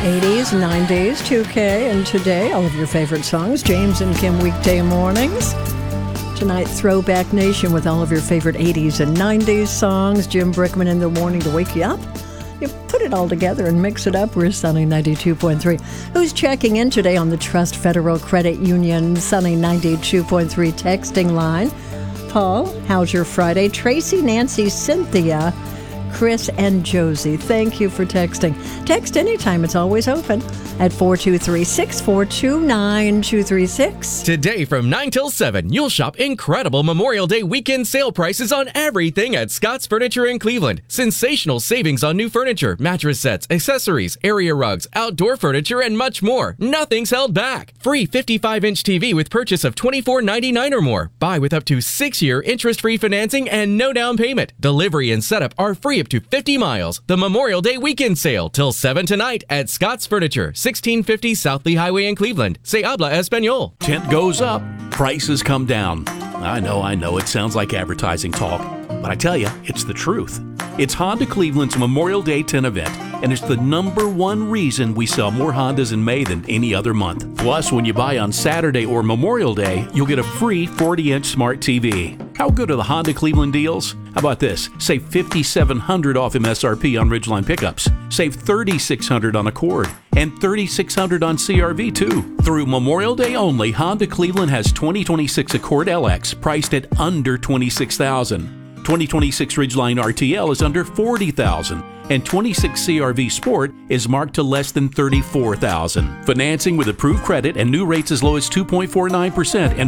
80s, 90s, 2K, and today, all of your favorite songs. James and Kim weekday mornings. Tonight, Throwback Nation with all of your favorite 80s and 90s songs. Jim Brickman in the morning to wake you up. You put it all together and mix it up. We're Sunny 92.3. Who's checking in today on the Trust Federal Credit Union Sunny 92.3 texting line? Paul, how's your Friday? Tracy, Nancy, Cynthia, Chris, and Josie. Thank you for texting. Text anytime. It's always open at 423-642-9236. Today from 9 till 7, you'll shop incredible Memorial Day weekend sale prices on everything at Scott's Furniture in Cleveland. Sensational savings on new furniture, mattress sets, accessories, area rugs, outdoor furniture, and much more. Nothing's held back. Free 55-inch TV with purchase of $24.99 or more. Buy with up to 6-year interest-free financing and no down payment. Delivery and setup are free up to 50 miles. The Memorial Day weekend sale till 7 tonight at Scott's Furniture, 1650 South Lee Highway in Cleveland. Se habla español. Tent goes up, prices come down. I know, it sounds like advertising talk, but I tell you, it's the truth. It's Honda Cleveland's Memorial Day tent event, and it's the #1 reason we sell more Hondas in May than any other month. Plus, when you buy on Saturday or Memorial Day, you'll get a free 40-inch smart TV. How good are the Honda Cleveland deals? How about this? Save $5,700 off MSRP on Ridgeline pickups. Save $3,600 on Accord and $3,600 on CRV too. Through Memorial Day only, Honda Cleveland has 2026 Accord LX priced at under $26,000. 2026 Ridgeline RTL is under $40,000, and 26 CRV Sport is marked to less than $34,000. Financing with approved credit and new rates as low as 2.49% and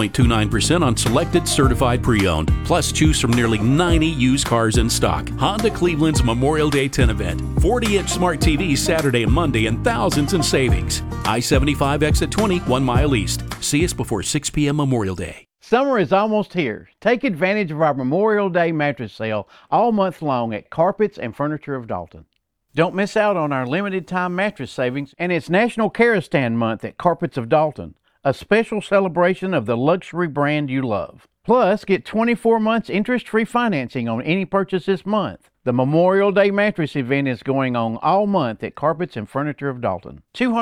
1.29% on selected certified pre-owned. Plus, choose from nearly 90 used cars in stock. Honda Cleveland's Memorial Day 10 event. 40-inch smart TVs Saturday and Monday and thousands in savings. I-75 exit 20, 1 mile east. See us before 6 p.m. Memorial Day. Summer is almost here. Take advantage of our Memorial Day mattress sale all month long at Carpets and Furniture of Dalton. Don't miss out on our limited time mattress savings, and it's National Karastan Month at Carpets of Dalton, a special celebration of the luxury brand you love. Plus, get 24 months interest-free financing on any purchase this month. The Memorial Day mattress event is going on all month at Carpets and Furniture of Dalton.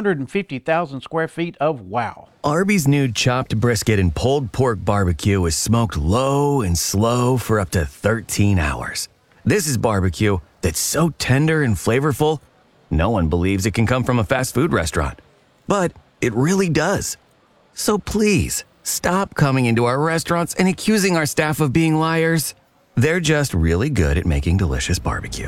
250,000 square feet of wow. Arby's new chopped brisket and pulled pork barbecue is smoked low and slow for up to 13 hours. This is barbecue that's so tender and flavorful, no one believes it can come from a fast food restaurant. But it really does. So please, stop coming into our restaurants and accusing our staff of being liars. They're just really good at making delicious barbecue.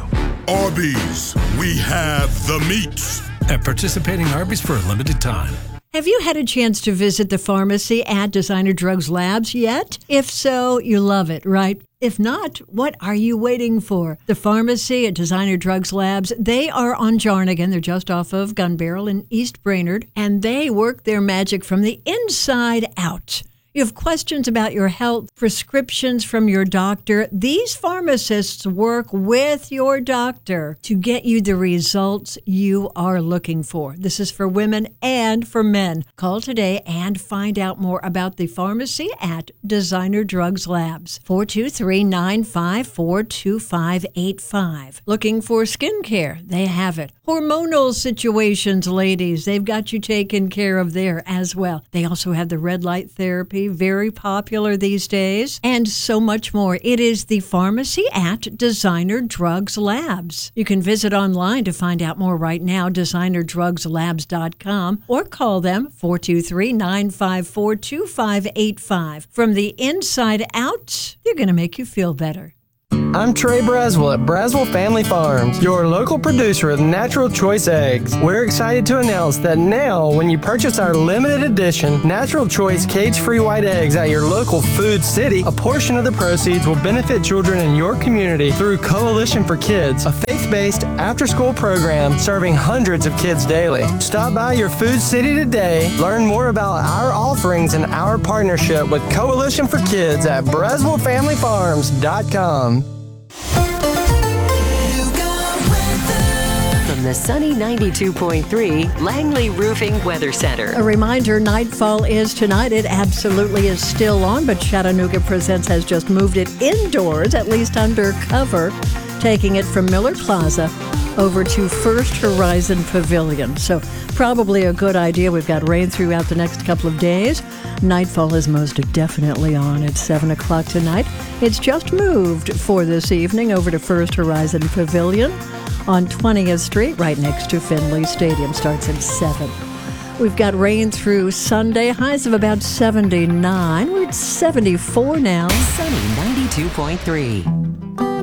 Arby's, we have the meats. At participating Arby's for a limited time. Have you had a chance to visit the pharmacy at Designer Drugs Labs yet? If so, you love it, right? If not, what are you waiting for? The pharmacy at Designer Drugs Labs, they are on Jarnigan. They're just off of Gun Barrel in East Brainerd, and they work their magic from the inside out. You have questions about your health, prescriptions from your doctor. These pharmacists work with your doctor to get you the results you are looking for. This is for women and for men. Call today and find out more about the pharmacy at Designer Drugs Labs. 423-954-2585. Looking for skincare? They have it. Hormonal situations, ladies, they've got you taken care of there as well. They also have the red light therapy, very popular these days, and so much more. It is the pharmacy at Designer Drugs Labs. You can visit online to find out more right now, designerdrugslabs.com, or call them 423-954-2585. From the inside out, they're going to make you feel better. I'm Trey Braswell at Braswell Family Farms, your local producer of Natural Choice Eggs. We're excited to announce that now, when you purchase our limited edition Natural Choice cage-free white eggs at your local Food City, a portion of the proceeds will benefit children in your community through Coalition for Kids, a faith-based after-school program serving hundreds of kids daily. Stop by your Food City today, learn more about our offerings and our partnership with Coalition for Kids at BraswellFamilyFarms.com. From the Sunny 92.3 Langley Roofing Weather Center. A reminder, nightfall is tonight. It absolutely is still on, but Chattanooga Presents has just moved it indoors, at least under cover, taking it from Miller Plaza over to First Horizon Pavilion. So probably a good idea. We've got rain throughout the next couple of days. Nightfall is most definitely on at 7 o'clock tonight. It's just moved for this evening over to First Horizon Pavilion on 20th Street, right next to Finley Stadium. Starts at 7. We've got rain through Sunday, highs of about 79. We're at 74 now. Sunny 92.3.